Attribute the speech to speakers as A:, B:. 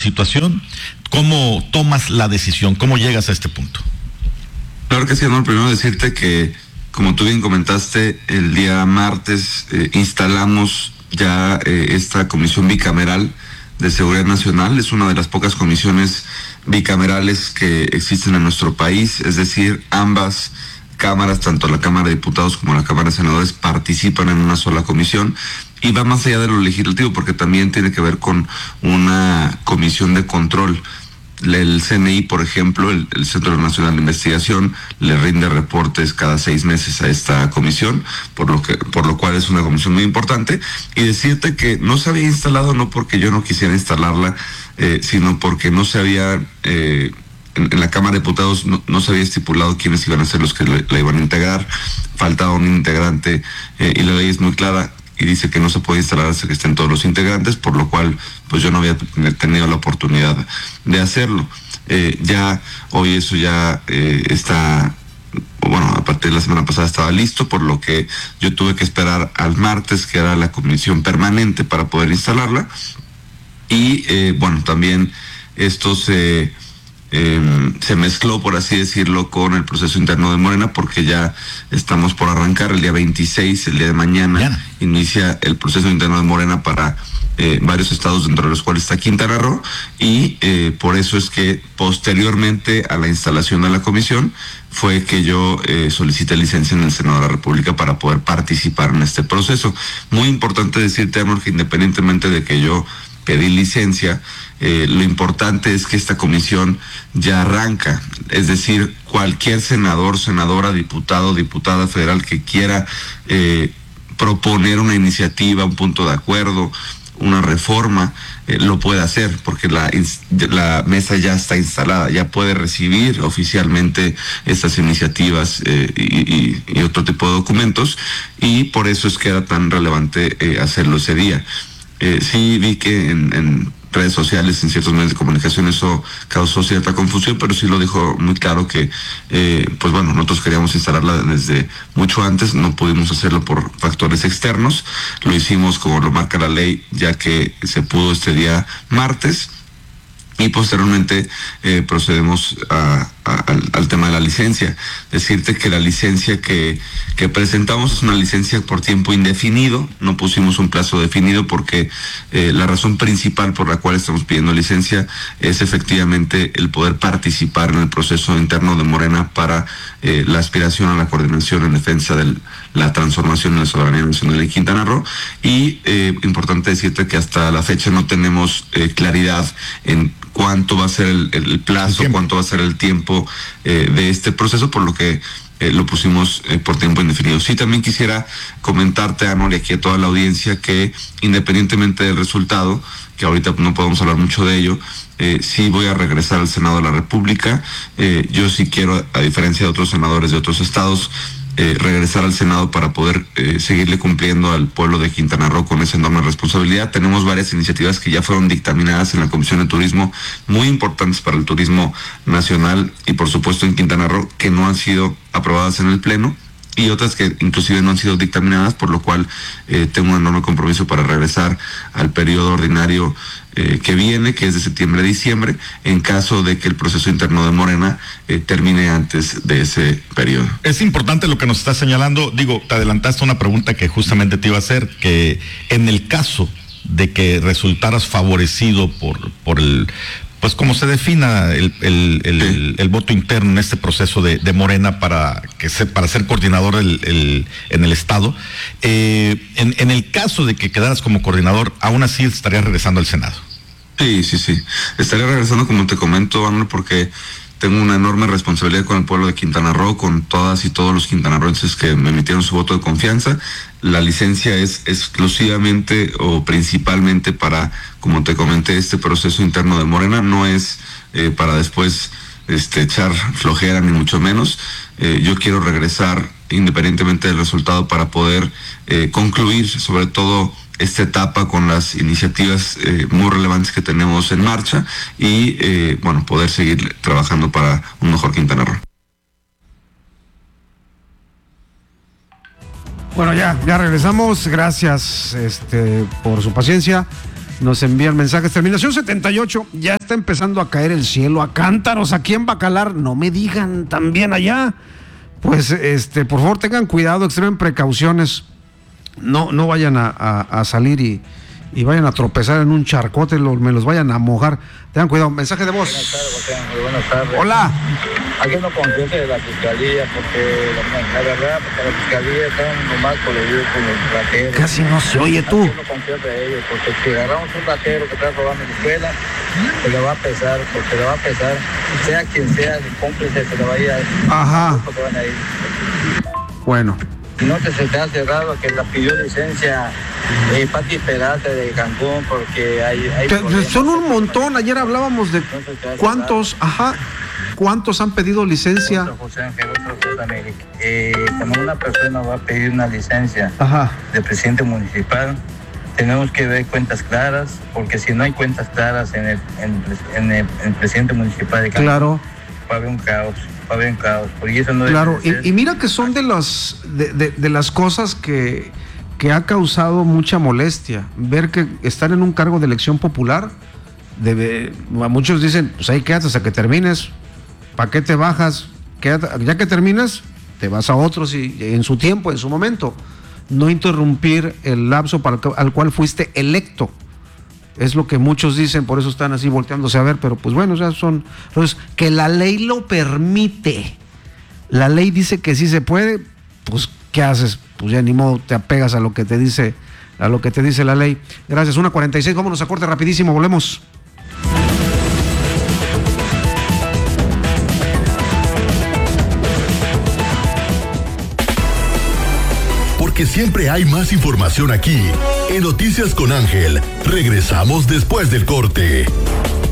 A: situación. ¿Cómo tomas la decisión? ¿Cómo llegas a este punto?
B: Claro que sí, Anuar. Primero decirte que, como tú bien comentaste, el día martes instalamos ya esta comisión bicameral de seguridad nacional. Es una de las pocas comisiones bicamerales que existen en nuestro país, es decir, ambas cámaras, tanto la Cámara de Diputados como la Cámara de Senadores, participan en una sola comisión, y va más allá de lo legislativo porque también tiene que ver con una comisión de control. El CNI, por ejemplo, el Centro Nacional de Investigación, le rinde reportes cada 6 meses a esta comisión, por lo cual es una comisión muy importante. Y decirte que no se había instalado no porque yo no quisiera instalarla, sino porque no se había, en la Cámara de Diputados no se había estipulado quiénes iban a ser los que la iban a integrar. Faltaba un integrante y la ley es muy clara y dice que no se puede instalar hasta que estén todos los integrantes, por lo cual pues yo no había tenido la oportunidad de hacerlo. Ya hoy eso ya está, bueno, a partir de la semana pasada estaba listo, por lo que yo tuve que esperar al martes, que era la comisión permanente, para poder instalarla. Y bueno, también esto se mezcló, por así decirlo, con el proceso interno de Morena, porque ya estamos por arrancar el día 26, el día de mañana, inicia el proceso interno de Morena para varios estados, dentro de los cuales está Quintana Roo, y por eso es que posteriormente a la instalación de la comisión fue que yo solicité licencia en el Senado de la República para poder participar en este proceso. Muy importante decirte, Amor, que independientemente de que yo pedí licencia, lo importante es que esta comisión ya arranca, es decir, cualquier senador, senadora, diputado, diputada federal que quiera proponer una iniciativa, un punto de acuerdo, una reforma, lo puede hacer, porque la mesa ya está instalada, ya puede recibir oficialmente estas iniciativas y otro tipo de documentos, y por eso es que era tan relevante hacerlo ese día. Sí vi que en redes sociales, en ciertos medios de comunicación, eso causó cierta confusión, pero sí lo dijo muy claro que, pues bueno, nosotros queríamos instalarla desde mucho antes, no pudimos hacerlo por factores externos, lo hicimos como lo marca la ley, ya que se pudo este día martes, y posteriormente procedemos al tema de la licencia. Decirte que la licencia que presentamos es una licencia por tiempo indefinido, no pusimos un plazo definido porque la razón principal por la cual estamos pidiendo licencia es efectivamente el poder participar en el proceso interno de Morena para la aspiración a la coordinación en defensa de la transformación en la soberanía nacional de Quintana Roo. Y importante decirte que hasta la fecha no tenemos claridad en cuánto va a ser el plazo, cuánto va a ser el tiempo de este proceso, por lo que lo pusimos por tiempo indefinido. Sí, también quisiera comentarte, Anor, y aquí a toda la audiencia, que independientemente del resultado, que ahorita no podemos hablar mucho de ello, sí voy a regresar al Senado de la República. Yo sí quiero, a diferencia de otros senadores de otros estados, regresar al Senado para poder seguirle cumpliendo al pueblo de Quintana Roo con esa enorme responsabilidad. Tenemos varias iniciativas que ya fueron dictaminadas en la Comisión de Turismo, muy importantes para el turismo nacional y por supuesto en Quintana Roo, que no han sido aprobadas en el Pleno, y otras que inclusive no han sido dictaminadas, por lo cual tengo un enorme compromiso para regresar al periodo ordinario que viene, que es de septiembre a diciembre, en caso de que el proceso interno de Morena termine antes de ese periodo.
A: Es importante lo que nos está señalando. Digo, te adelantaste una pregunta que justamente te iba a hacer, que en el caso de que resultaras favorecido por el, pues como se defina el voto interno en este proceso de Morena para ser coordinador en el estado, en el caso de que quedaras como coordinador, aún así estarías regresando al Senado.
B: Sí. Estaría regresando, como te comento, Arnold, porque tengo una enorme responsabilidad con el pueblo de Quintana Roo, con todas y todos los quintanarroenses que me emitieron su voto de confianza. La licencia es exclusivamente o principalmente para, como te comenté, este proceso interno de Morena. No es para después echar flojera, ni mucho menos. Yo quiero regresar independientemente del resultado para poder concluir, sobre todo, esta etapa con las iniciativas muy relevantes que tenemos en marcha y, bueno, poder seguir trabajando para un mejor Quintana Roo.
C: Bueno, ya regresamos. Gracias por su paciencia. nos envían mensajes. Terminación 78, ya está empezando a caer el cielo a cántaros aquí en Bacalar. No me digan también allá. Pues por favor tengan cuidado, extremen precauciones. No vayan a salir y vayan a tropezar en un charcote, me los vayan a mojar. Tengan cuidado. Mensaje de voz.
D: Buenas tardes, José. Muy buenas tardes.
C: Hola.
D: Aquí no confío de la fiscalía, porque la verdad, porque la fiscalía está nomás por los rateros.
C: Casi no se oye tú.
D: Aquí no confío de ellos, porque si agarramos un ratero que está robando en la escuela, se le va a pesar, porque le va a pesar, sea quien sea, el cómplice se le va a ir a...
C: Ajá.
D: Van a ir.
C: Bueno.
D: Y no se te ha cerrado que la pidió licencia Pati Peralta de Cancún, porque hay
C: son un montón. Ayer hablábamos de cuántos han pedido licencia.
D: José Ángel, cuando una persona va a pedir una licencia de presidente municipal, tenemos que ver cuentas claras, porque si no hay cuentas claras en el presidente municipal de Cancún,
C: claro,
D: va a haber un caos. Porque eso no
C: claro, y mira que son de las cosas que ha causado mucha molestia. Ver que están en un cargo de elección popular, muchos dicen, pues ahí quédate hasta que termines. ¿Para qué te bajas? Ya que terminas, te vas a otros y en su tiempo, en su momento. No interrumpir el lapso al cual fuiste electo. Es lo que muchos dicen, por eso están así volteándose a ver, pero pues bueno, ya son... Entonces, que la ley lo permite. La ley dice que sí se puede, pues ¿qué haces? Pues ya ni modo, te apegas a lo que te dice la ley. Gracias, 1:46, vámonos a corte rapidísimo, volvemos.
E: Porque siempre hay más información aquí. En Noticias con Ángel, regresamos después del corte.